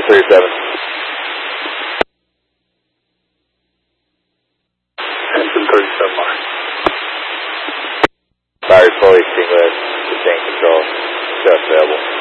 37. Engine 37 line. Fire fully extinguished, sustained control, just available.